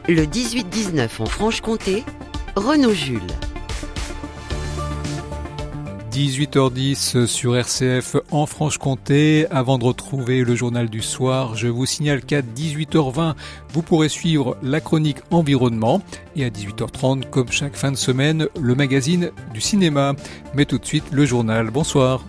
Le 18-19 en Franche-Comté, Renaud Jules. 18h10 sur RCF en Franche-Comté. Avant de retrouver le journal du soir, je vous signale qu'à 18h20, vous pourrez suivre la chronique environnement. Et à 18h30, comme chaque fin de semaine, le magazine du cinéma. Mais tout de suite, le journal. Bonsoir.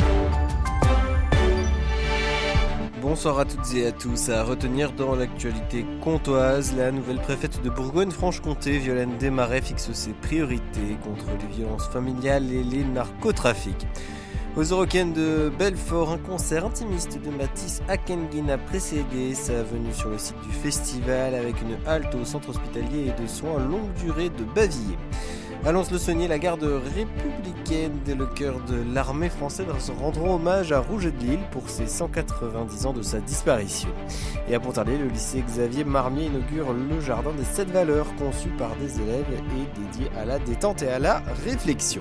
Bonsoir à toutes et à tous. À retenir dans l'actualité comtoise, la nouvelle préfète de Bourgogne-Franche-Comté, Violaine Desmarais, fixe ses priorités contre les violences familiales et les narcotrafics. Aux Eurocaines de Belfort, un concert intimiste de Mathis Akenguin a précédé sa venue sur le site du festival avec une halte au centre hospitalier et de soins longue durée de Bavilliers. À Lons-le-Saunier, la garde républicaine et le cœur de l'armée française rendront hommage à Rouget de Lille pour ses 190 ans de sa disparition. Et à Pontarlier, le lycée Xavier Marmier inaugure le jardin des 7 valeurs conçu par des élèves et dédié à la détente et à la réflexion.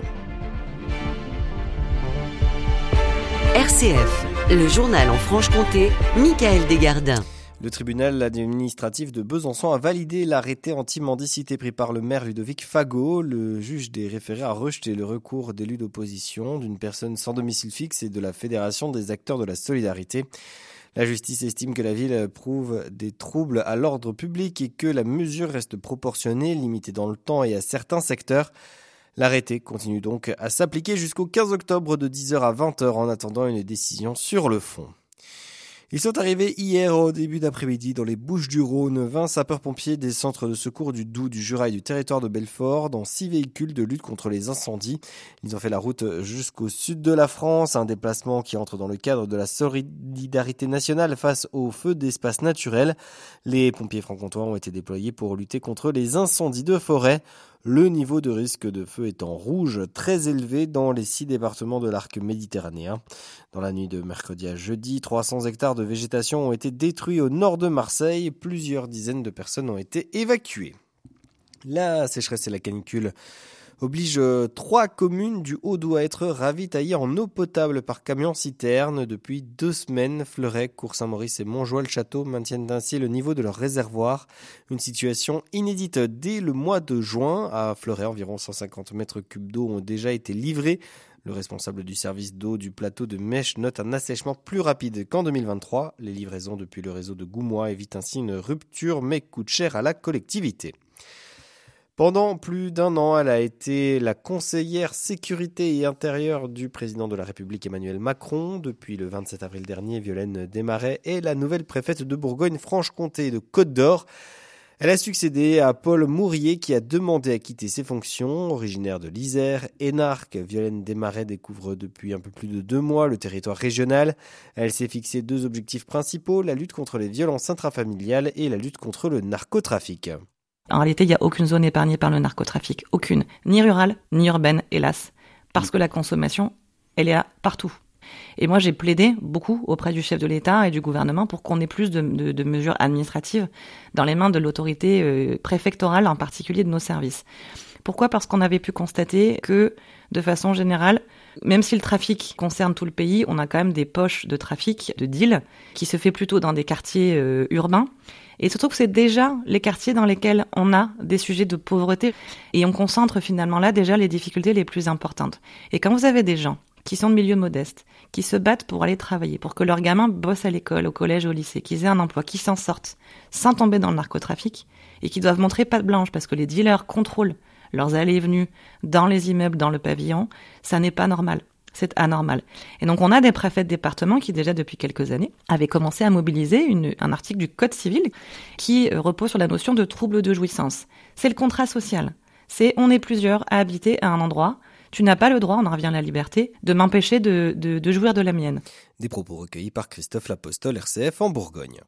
RCF, le journal en Franche-Comté, Michael Desgardins. Le tribunal administratif de Besançon a validé l'arrêté anti-mendicité pris par le maire Ludovic Fagot. Le juge des référés a rejeté le recours d'élus d'opposition, d'une personne sans domicile fixe et de la Fédération des acteurs de la solidarité. La justice estime que la ville prouve des troubles à l'ordre public et que la mesure reste proportionnée, limitée dans le temps et à certains secteurs. L'arrêté continue donc à s'appliquer jusqu'au 15 octobre de 10h à 20h en attendant une décision sur le fond. Ils sont arrivés hier au début d'après-midi dans les Bouches-du-Rhône. 20 sapeurs-pompiers des centres de secours du Doubs, du Jura et du territoire de Belfort dans 6 véhicules de lutte contre les incendies. Ils ont fait la route jusqu'au sud de la France, un déplacement qui entre dans le cadre de la solidarité nationale face aux feux d'espaces naturels. Les pompiers franc-comtois ont été déployés pour lutter contre les incendies de forêt. Le niveau de risque de feu est en rouge, très élevé dans les 6 départements de l'arc méditerranéen. Dans la nuit de mercredi à jeudi, 300 hectares de végétation ont été détruits au nord de Marseille. Plusieurs dizaines de personnes ont été évacuées. La sécheresse et la canicule oblige 3 communes du Haut-Doubs à être ravitaillées en eau potable par camion-citerne. Depuis 2 semaines, Fleuret, Cours-Saint-Maurice et Montjoie-le-Château maintiennent ainsi le niveau de leur réservoir. Une situation inédite dès le mois de juin. À Fleuret, environ 150 mètres cubes d'eau ont déjà été livrés. Le responsable du service d'eau du plateau de Mèche note un assèchement plus rapide qu'en 2023. Les livraisons depuis le réseau de Goumois évitent ainsi une rupture mais coûtent cher à la collectivité. Pendant plus d'1 an, elle a été la conseillère sécurité et intérieure du président de la République Emmanuel Macron. Depuis le 27 avril dernier, Violaine Desmarais est la nouvelle préfète de Bourgogne-Franche-Comté et de Côte-d'Or. Elle a succédé à Paul Mourier qui a demandé à quitter ses fonctions. Originaire de l'Isère, énarque, Violaine Desmarais découvre depuis un peu plus de 2 mois le territoire régional. Elle s'est fixé 2 objectifs principaux, la lutte contre les violences intrafamiliales et la lutte contre le narcotrafic. En réalité, il n'y a aucune zone épargnée par le narcotrafic. Aucune. Ni rurale, ni urbaine, hélas. Parce que la consommation, elle est là partout. Et moi, j'ai plaidé beaucoup auprès du chef de l'État et du gouvernement pour qu'on ait plus de mesures administratives dans les mains de l'autorité préfectorale, en particulier de nos services. Pourquoi ? Parce qu'on avait pu constater que, de façon générale, même si le trafic concerne tout le pays, on a quand même des poches de trafic, de deal, qui se fait plutôt dans des quartiers urbains. Et surtout que c'est déjà les quartiers dans lesquels on a des sujets de pauvreté. Et on concentre finalement là déjà les difficultés les plus importantes. Et quand vous avez des gens qui sont de milieux modestes, qui se battent pour aller travailler, pour que leurs gamins bossent à l'école, au collège, au lycée, qu'ils aient un emploi, qu'ils s'en sortent, sans tomber dans le narcotrafic, et qui doivent montrer patte blanche parce que les dealers contrôlent leurs allées et venues dans les immeubles, dans le pavillon, ça n'est pas normal. C'est anormal. Et donc, on a des préfets de département qui, déjà depuis quelques années, avaient commencé à mobiliser un article du Code civil qui repose sur la notion de trouble de jouissance. C'est le contrat social. C'est on est plusieurs à habiter à un endroit. Tu n'as pas le droit, on en revient à la liberté, de m'empêcher de jouir de la mienne. Des propos recueillis par Christophe Lapostole, RCF en Bourgogne.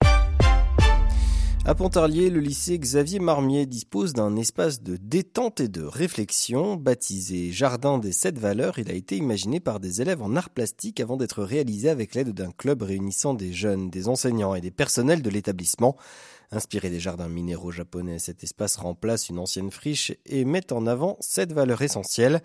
À Pontarlier, le lycée Xavier Marmier dispose d'un espace de détente et de réflexion. Baptisé Jardin des 7 valeurs, il a été imaginé par des élèves en arts plastiques avant d'être réalisé avec l'aide d'un club réunissant des jeunes, des enseignants et des personnels de l'établissement. Inspiré des jardins minéraux japonais, cet espace remplace une ancienne friche et met en avant 7 valeurs essentielles.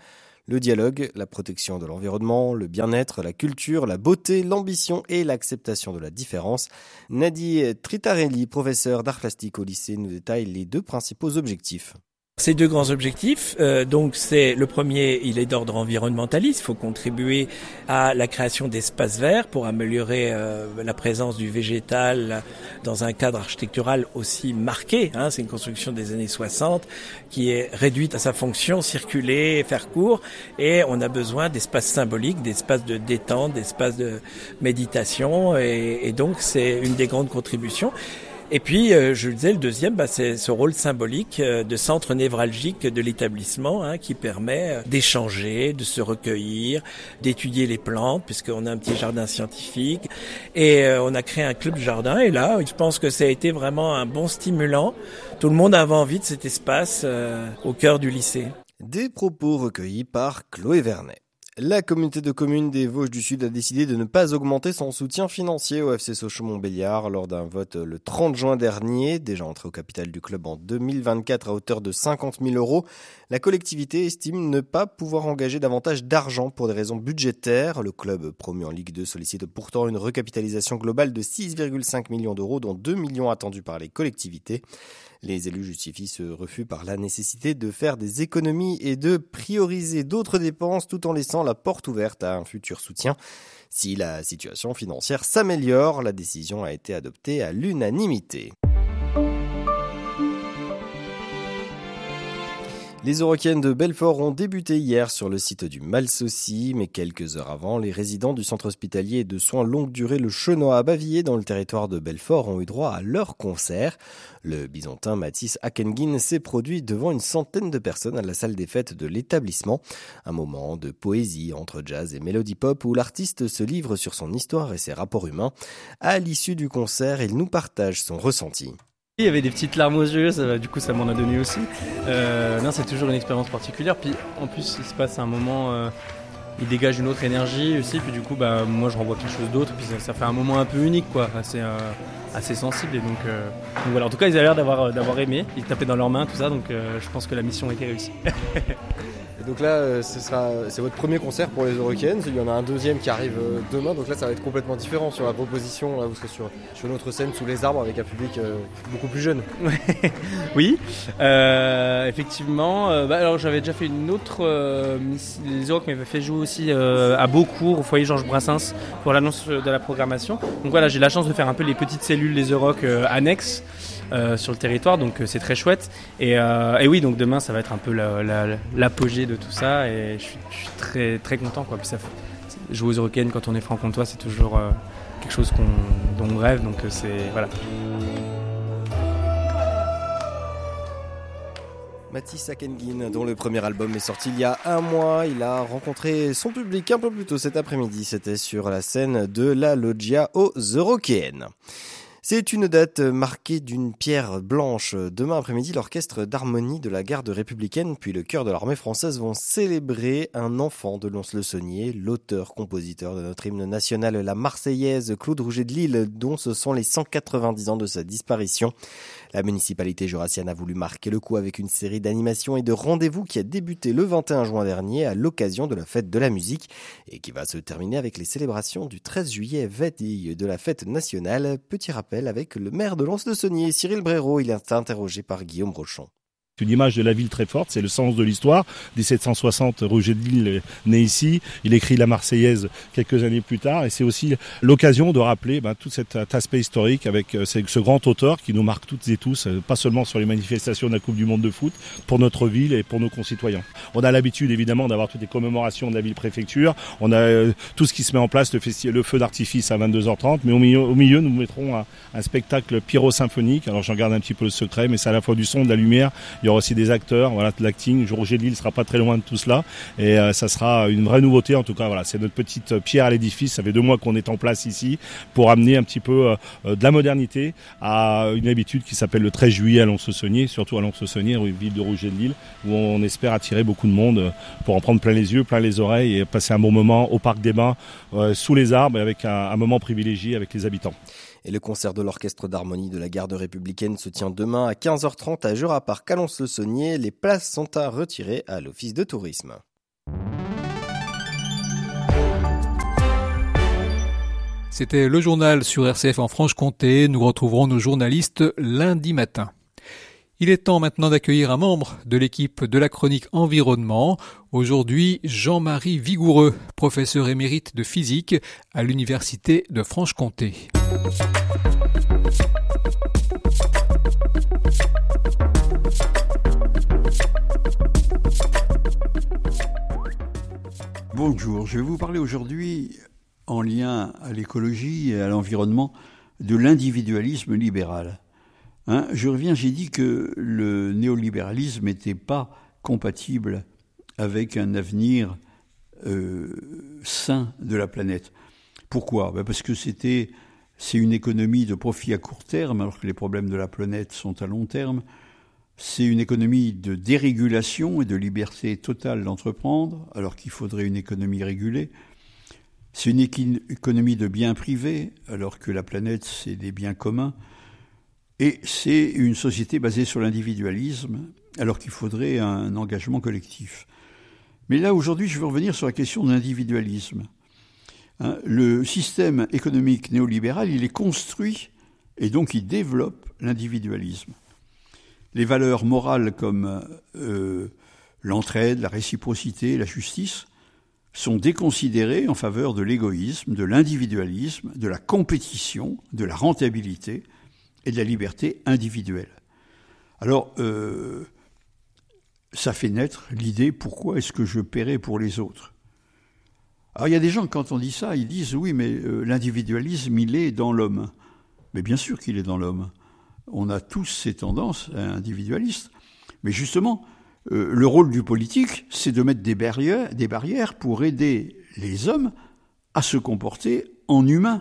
Le dialogue, la protection de l'environnement, le bien-être, la culture, la beauté, l'ambition et l'acceptation de la différence. Nadi Tritarelli, professeur d'art plastique au lycée, nous détaille les 2 principaux objectifs. Ces 2 grands objectifs, donc c'est le premier, il est d'ordre environnementaliste. Il faut contribuer à la création d'espaces verts pour améliorer la présence du végétal dans un cadre architectural aussi marqué. C'est une construction des années 60 qui est réduite à sa fonction, circuler, faire court. Et on a besoin d'espaces symboliques, d'espaces de détente, d'espaces de méditation. Et donc c'est une des grandes contributions. Et puis, je le disais, le deuxième, c'est ce rôle symbolique de centre névralgique de l'établissement qui permet d'échanger, de se recueillir, d'étudier les plantes, puisqu'on a un petit jardin scientifique. Et on a créé un club jardin. Et là, je pense que ça a été vraiment un bon stimulant. Tout le monde avait envie de cet espace au cœur du lycée. Des propos recueillis par Chloé Vernet. La communauté de communes des Vosges du Sud a décidé de ne pas augmenter son soutien financier au FC Sochaux-Montbéliard lors d'un vote le 30 juin dernier. Déjà entré au capital du club en 2024 à hauteur de 50 000 €, la collectivité estime ne pas pouvoir engager davantage d'argent pour des raisons budgétaires. Le club promu en Ligue 2 sollicite pourtant une recapitalisation globale de 6,5 millions d'euros, dont 2 millions attendus par les collectivités. Les élus justifient ce refus par la nécessité de faire des économies et de prioriser d'autres dépenses tout en laissant la porte ouverte à un futur soutien. Si la situation financière s'améliore, la décision a été adoptée à l'unanimité. Les Eurocaines de Belfort ont débuté hier sur le site du Malsaucy, mais quelques heures avant, les résidents du centre hospitalier de soins longue durée Le Chenois à Bavilliers dans le territoire de Belfort ont eu droit à leur concert. Le bisontin Mathis Akenguin s'est produit devant une centaine de personnes à la salle des fêtes de l'établissement. Un moment de poésie entre jazz et mélodie pop où l'artiste se livre sur son histoire et ses rapports humains. À l'issue du concert, il nous partage son ressenti. Il y avait des petites larmes aux yeux, du coup ça m'en a donné aussi. Non, c'est toujours une expérience particulière. Puis en plus, il se passe un moment, il dégage une autre énergie aussi. Puis du coup, moi je renvoie quelque chose d'autre. Puis ça fait un moment un peu unique, quoi, assez sensible. Et donc voilà. En tout cas, ils avaient l'air d'avoir aimé. Ils tapaient dans leurs mains, tout ça. Donc je pense que la mission a été réussie. Et donc là, c'est votre premier concert pour les Eurocaines. Il y en a un deuxième qui arrive demain. Donc là, ça va être complètement différent sur la proposition. Là, vous serez sur une autre scène sous les arbres avec un public beaucoup plus jeune. Oui, effectivement. Alors j'avais déjà fait une autre. Les Euroc m'avaient fait jouer aussi à Beaucourt, au foyer Georges Brassens, pour l'annonce de la programmation. Donc voilà, j'ai la chance de faire un peu les petites cellules des Euroc annexes. Sur le territoire, donc c'est très chouette. Et oui, donc demain ça va être un peu l'apogée de tout ça, et je suis très très content, quoi. Puis jouer aux Eurocaines quand on est franc-comtois, c'est toujours quelque chose dont on rêve, donc c'est voilà. Mathis Akenguin, dont le premier album est sorti il y a un mois, il a rencontré son public un peu plus tôt cet après-midi. C'était sur la scène de la Loggia aux Eurocaines. C'est une date marquée d'une pierre blanche. Demain après-midi, l'orchestre d'harmonie de la garde républicaine puis le chœur de l'armée française vont célébrer un enfant de Lons-le-Saunier, l'auteur-compositeur de notre hymne national, la Marseillaise, Claude Rouget de Lille, dont ce sont les 190 ans de sa disparition. La municipalité jurassienne a voulu marquer le coup avec une série d'animations et de rendez-vous qui a débuté le 21 juin dernier à l'occasion de la fête de la musique et qui va se terminer avec les célébrations du 13 juillet, veille de la fête nationale. Petit rappel avec le maire de Lons-le-Saunier, Cyril Bréraud. Il est interrogé par Guillaume Rochon. Une image de la ville très forte, c'est le sens de l'histoire. 1760, Rouget de Lille est né ici. Il écrit la Marseillaise quelques années plus tard. Et c'est aussi l'occasion de rappeler tout cet aspect historique avec ce grand auteur qui nous marque toutes et tous, pas seulement sur les manifestations de la Coupe du Monde de foot, pour notre ville et pour nos concitoyens. On a l'habitude évidemment d'avoir toutes les commémorations de la ville-préfecture. On a tout ce qui se met en place, le feu d'artifice à 22h30. Mais au milieu nous mettrons un spectacle pyro-symphonique. Alors j'en garde un petit peu le secret, mais c'est à la fois du son, de la lumière. Il y aura aussi des acteurs, voilà, de l'acting. Rouget de Lille ne sera pas très loin de tout cela. Et ça sera une vraie nouveauté. En tout cas, voilà, c'est notre petite pierre à l'édifice. Ça fait 2 mois qu'on est en place ici pour amener un petit peu de la modernité à une habitude qui s'appelle le 13 juillet à Lons-le-Saunier, surtout à Lons-le-Saunier, ville de Rouget de Lille, où on espère attirer beaucoup de monde pour en prendre plein les yeux, plein les oreilles et passer un bon moment au Parc des Bains, sous les arbres, et avec un moment privilégié avec les habitants. Et le concert de l'orchestre d'harmonie de la garde républicaine se tient demain à 15h30 à Jura Park à Lons-le-Saunier. Les places sont à retirer à l'office de tourisme. C'était le journal sur RCF en Franche-Comté. Nous retrouverons nos journalistes lundi matin. Il est temps maintenant d'accueillir un membre de l'équipe de la chronique environnement. Aujourd'hui, Jean-Marie Vigoureux, professeur émérite de physique à l'Université de Franche-Comté. Bonjour, je vais vous parler aujourd'hui, en lien à l'écologie et à l'environnement, de l'individualisme libéral. J'ai dit que le néolibéralisme n'était pas compatible avec un avenir sain de la planète. Pourquoi ? Parce que c'est une économie de profit à court terme, alors que les problèmes de la planète sont à long terme. C'est une économie de dérégulation et de liberté totale d'entreprendre, alors qu'il faudrait une économie régulée. C'est une économie de biens privés, alors que la planète, c'est des biens communs. Et c'est une société basée sur l'individualisme, alors qu'il faudrait un engagement collectif. Mais là, aujourd'hui, je veux revenir sur la question de l'individualisme. Le système économique néolibéral, il est construit, et donc il développe l'individualisme. Les valeurs morales comme l'entraide, la réciprocité, la justice sont déconsidérées en faveur de l'égoïsme, de l'individualisme, de la compétition, de la rentabilité et de la liberté individuelle. Alors, ça fait naître l'idée, pourquoi est-ce que je paierai pour les autres ? Alors, il y a des gens, quand on dit ça, ils disent, oui, mais l'individualisme, il est dans l'homme. Mais bien sûr qu'il est dans l'homme. On a tous ces tendances individualistes. Mais justement, le rôle du politique, c'est de mettre des barrières pour aider les hommes à se comporter en humains.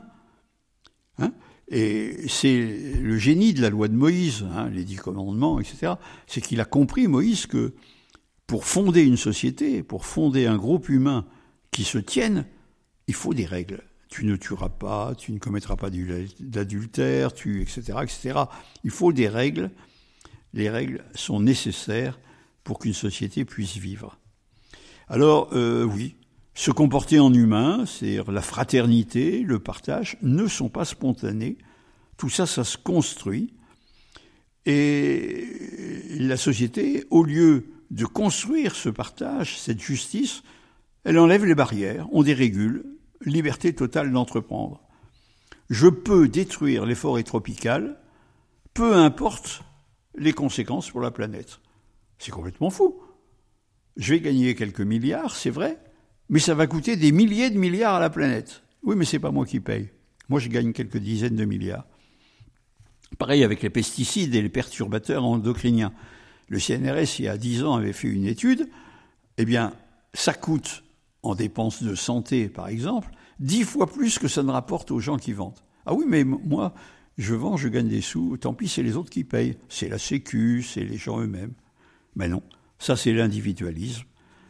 Et c'est le génie de la loi de Moïse, les 10 commandements, etc. C'est qu'il a compris, Moïse, que pour fonder une société, pour fonder un groupe humain qui se tienne, il faut des règles. Tu ne tueras pas, tu ne commettras pas d'adultère, etc., etc. Il faut des règles. Les règles sont nécessaires pour qu'une société puisse vivre. Alors, oui, se comporter en humain, c'est-à-dire la fraternité, le partage, ne sont pas spontanés. Tout ça, ça se construit. Et la société, au lieu de construire ce partage, cette justice, elle enlève les barrières, on dérégule, liberté totale d'entreprendre. Je peux détruire les forêts tropicales, peu importe les conséquences pour la planète. C'est complètement fou. Je vais gagner quelques milliards, c'est vrai, mais ça va coûter des milliers de milliards à la planète. Oui, mais c'est pas moi qui paye. Moi, je gagne quelques dizaines de milliards. Pareil avec les pesticides et les perturbateurs endocriniens. Le CNRS, il y a 10 ans, avait fait une étude. Eh bien, ça coûte, en dépenses de santé, par exemple, 10 fois plus que ça ne rapporte aux gens qui vendent. Ah oui, mais moi, je vends, je gagne des sous, tant pis, c'est les autres qui payent. C'est la Sécu, c'est les gens eux-mêmes. Mais non, ça c'est l'individualisme.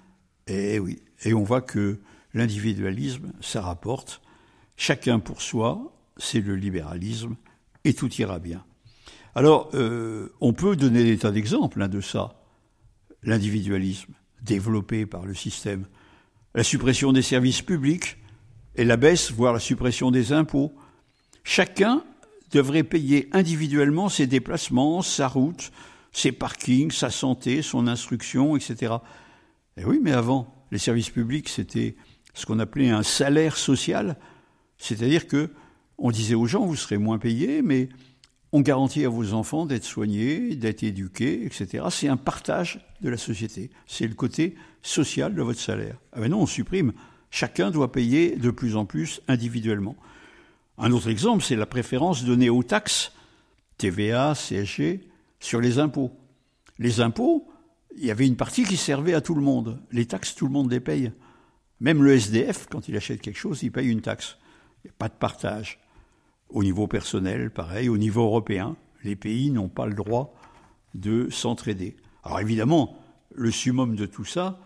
Et oui, et on voit que l'individualisme, ça rapporte. Chacun pour soi, c'est le libéralisme, et tout ira bien. Alors, on peut donner des tas d'exemples de ça. L'individualisme, développé par le système. La suppression des services publics et la baisse, voire la suppression des impôts. Chacun devrait payer individuellement ses déplacements, sa route, ses parkings, sa santé, son instruction, etc. Et oui, mais avant, les services publics, c'était ce qu'on appelait un salaire social. C'est-à-dire que on disait aux gens, vous serez moins payés, mais on garantit à vos enfants d'être soignés, d'être éduqués, etc. C'est un partage de la société. C'est le côté social de votre salaire. Ah ben non, on supprime. Chacun doit payer de plus en plus individuellement. Un autre exemple, c'est la préférence donnée aux taxes, TVA, CSG, sur les impôts. Les impôts, il y avait une partie qui servait à tout le monde. Les taxes, tout le monde les paye. Même le SDF, quand il achète quelque chose, il paye une taxe. Il n'y a pas de partage. Au niveau personnel, pareil. Au niveau européen, les pays n'ont pas le droit de s'entraider. Alors évidemment, le summum de tout ça,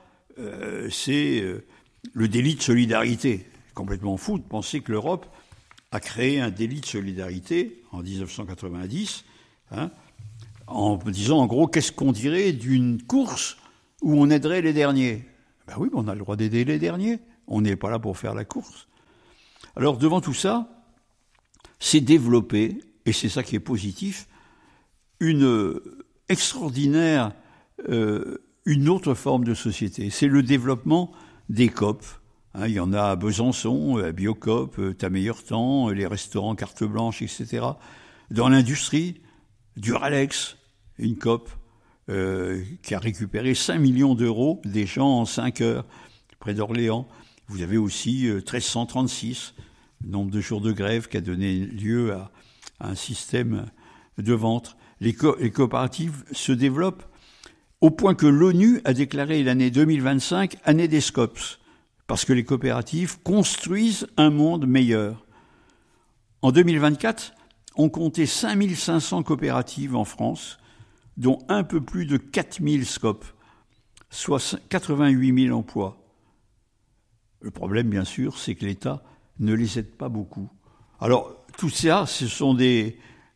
c'est le délit de solidarité. Complètement fou de penser que l'Europe a créé un délit de solidarité en 1990, en disant en gros, qu'est-ce qu'on dirait d'une course où on aiderait les derniers ? Ben oui, on a le droit d'aider les derniers. On n'est pas là pour faire la course. Alors devant tout ça, s'est développée, et c'est ça qui est positif, une extraordinaire, une autre forme de société. C'est le développement des COP. Hein, il y en a à Besançon, à Biocop, Ta Meilleur Temps, les restaurants carte blanche, etc. Dans l'industrie, Duralex, une COP qui a récupéré 5 millions d'euros des gens en 5 heures, près d'Orléans. Vous avez aussi 1336, le nombre de jours de grève qui a donné lieu à un système de vente. Les coopératives se développent au point que l'ONU a déclaré l'année 2025 année des SCOPS, parce que les coopératives construisent un monde meilleur. En 2024, on comptait 5500 coopératives en France, dont un peu plus de 4000 SCOP, soit 88 000 emplois. Le problème, bien sûr, c'est que l'État ne les aide pas beaucoup. Alors, tout ça, ce sont des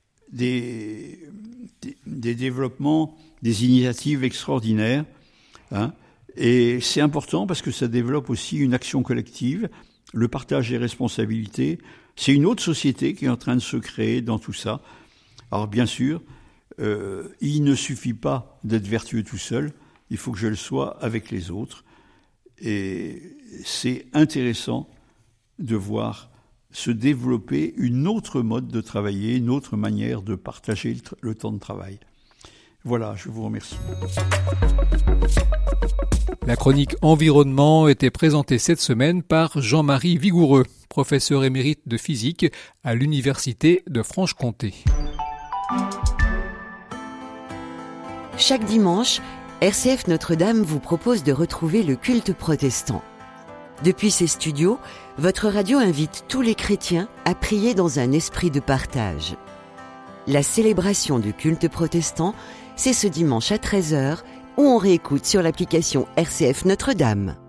développements, des initiatives extraordinaires, hein, et c'est important parce que ça développe aussi une action collective, le partage des responsabilités. C'est une autre société qui est en train de se créer dans tout ça. Alors, bien sûr, il ne suffit pas d'être vertueux tout seul, il faut que je le sois avec les autres. Et c'est intéressant de voir se développer une autre mode de travailler, une autre manière de partager le temps de travail. Voilà, je vous remercie. La chronique environnement était présentée cette semaine par Jean-Marie Vigoureux, professeur émérite de physique à l'Université de Franche-Comté. Chaque dimanche, RCF Notre-Dame vous propose de retrouver le culte protestant. Depuis ses studios, votre radio invite tous les chrétiens à prier dans un esprit de partage. La célébration du culte protestant, c'est ce dimanche à 13h, où on réécoute sur l'application RCF Notre-Dame.